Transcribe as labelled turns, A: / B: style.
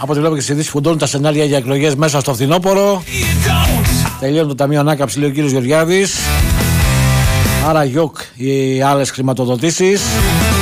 A: Από ό,τι βλέπω και στις ειδήσεις φουντώνουν τα σενάρια για εκλογές μέσα στο φθινόπωρο. Τελειώνει το Ταμείο Ανάκαμψης, λέει ο κύριος Γεωργιάδης. Άρα γιοκ οι άλλες χρηματοδοτήσεις.